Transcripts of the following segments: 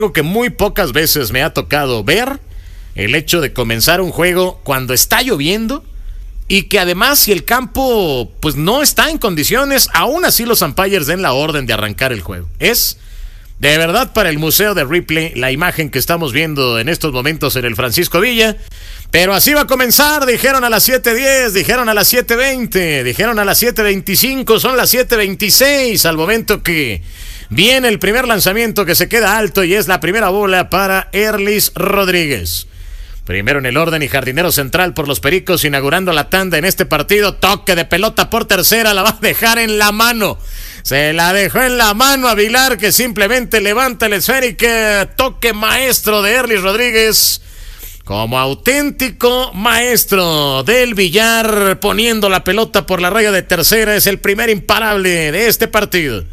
algo que muy pocas veces me ha tocado ver, el hecho de comenzar un juego cuando está lloviendo y que además si el campo pues no está en condiciones, aún así los umpires den la orden de arrancar el juego. Es de verdad para el Museo de Ripley la imagen que estamos viendo en estos momentos en el Francisco Villa. Pero así va a comenzar, dijeron a las 7:10, dijeron a las 7:20, dijeron a las 7:25, son las 7:26 al momento que viene el primer lanzamiento que se queda alto y es la primera bola para Erlis Rodríguez. Primero en el orden y jardinero central por los Pericos, inaugurando la tanda en este partido. Toque de pelota por tercera, la va a dejar en la mano. Se la dejó en la mano a Vilar, que simplemente levanta el esférico. Toque maestro de Erlis Rodríguez. Como auténtico maestro del billar, poniendo la pelota por la raya de tercera. Es el primer imparable de este partido.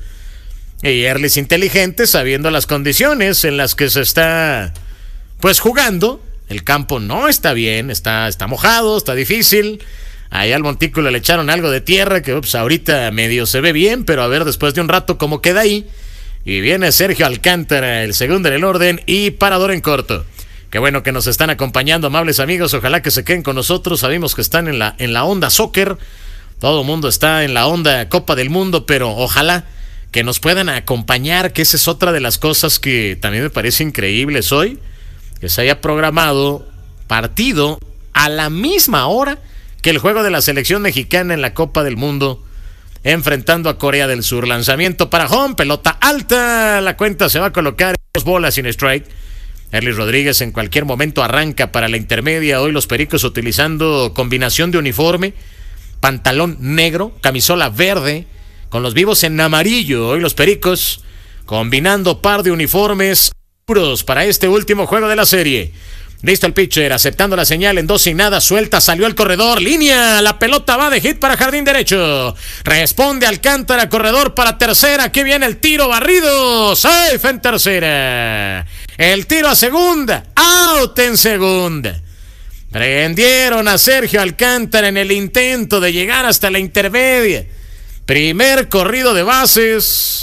Y Erlis inteligente, sabiendo las condiciones en las que se está pues jugando. El campo no está bien, está mojado, está difícil. Ahí al montículo le echaron algo de tierra que pues, ahorita medio se ve bien, pero a ver después de un rato cómo queda ahí. Y viene Sergio Alcántara, el segundo en el orden y parador en corto. Qué bueno que nos están acompañando, amables amigos. Ojalá que se queden con nosotros. Sabemos que están en la onda soccer. Todo el mundo está en la onda Copa del Mundo, pero ojalá que nos puedan acompañar, que esa es otra de las cosas que también me parece increíbles hoy. Que se haya programado partido a la misma hora que el juego de la selección mexicana en la Copa del Mundo, enfrentando a Corea del Sur. Lanzamiento para home, pelota alta, la cuenta se va a colocar en 2 bolas sin strike. Erlis Rodríguez en cualquier momento arranca para la intermedia. Hoy los Pericos utilizando combinación de uniforme, pantalón negro, camisola verde, con los vivos en amarillo. Hoy los Pericos combinando par de uniformes para este último juego de la serie. Listo el pitcher, aceptando la señal en 2-0, suelta, salió el corredor, línea, la pelota va de hit para jardín derecho. Responde Alcántara, corredor para tercera, aquí viene el tiro barrido, safe en tercera. El tiro a segunda, out en segunda. Prendieron a Sergio Alcántara en el intento de llegar hasta la intermedia. Primer corrido de bases.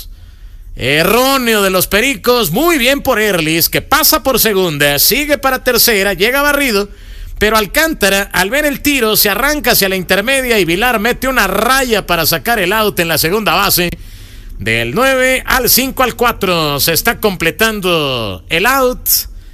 Erróneo de los Pericos, muy bien por Erlis, que pasa por segunda, sigue para tercera, llega barrido, pero Alcántara, al ver el tiro, se arranca hacia la intermedia y Vilar mete una raya para sacar el out en la segunda base. Del 9 al 5 al 4, se está completando el out.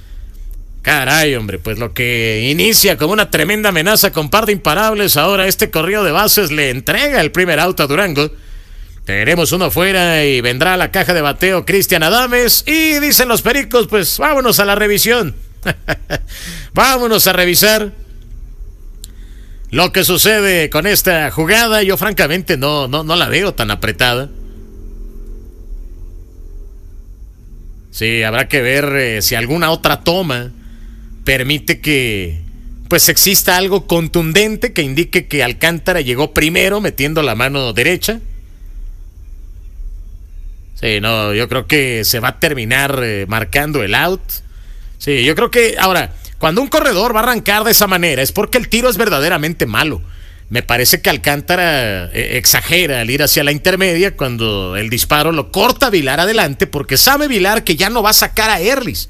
Caray, hombre, pues lo que inicia como una tremenda amenaza con par de imparables, ahora este corrido de bases le entrega el primer out a Durango. Tenemos uno fuera y vendrá a la caja de bateo Cristian Adames. Y dicen los Pericos, pues vámonos a la revisión. Vámonos a revisar lo que sucede con esta jugada. Yo francamente no la veo tan apretada. Sí, habrá que ver si alguna otra toma permite que pues exista algo contundente que indique que Alcántara llegó primero metiendo la mano derecha. Sí, no, yo creo que se va a terminar marcando el out. Sí, yo creo que ahora, cuando un corredor va a arrancar de esa manera es porque el tiro es verdaderamente malo. Me parece que Alcántara exagera al ir hacia la intermedia cuando el disparo lo corta Vilar adelante, porque sabe Vilar que ya no va a sacar a Erlis.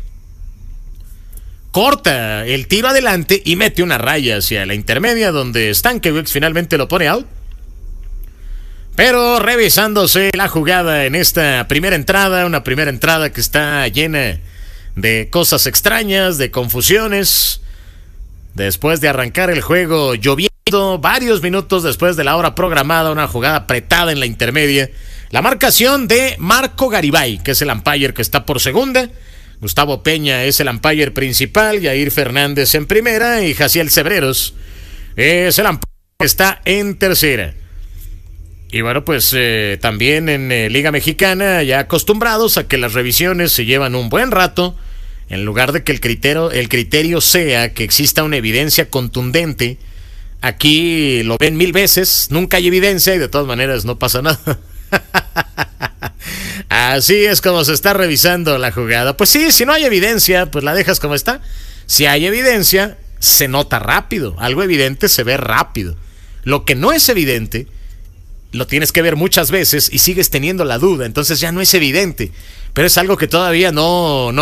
Corta el tiro adelante y mete una raya hacia la intermedia donde Stankiewicz finalmente lo pone out. Pero revisándose la jugada en esta primera entrada, una primera entrada que está llena de cosas extrañas, de confusiones. Después de arrancar el juego lloviendo, varios minutos después de la hora programada, una jugada apretada en la intermedia. La marcación de Marco Garibay, que es el umpire que está por segunda. Gustavo Peña es el umpire principal, Yair Fernández en primera y Jaciel Cebreros es el umpire que está en tercera. Y bueno, pues también en Liga Mexicana ya acostumbrados a que las revisiones se llevan un buen rato, en lugar de que el criterio sea que exista una evidencia contundente. Aquí lo ven 1000 veces, nunca hay evidencia y de todas maneras no pasa nada. Así es como se está revisando la jugada. Pues sí, si no hay evidencia, pues la dejas como está. Si hay evidencia, se nota rápido. Algo evidente se ve rápido. Lo que no es evidente lo tienes que ver muchas veces y sigues teniendo la duda, entonces ya no es evidente. pero es algo que todavía no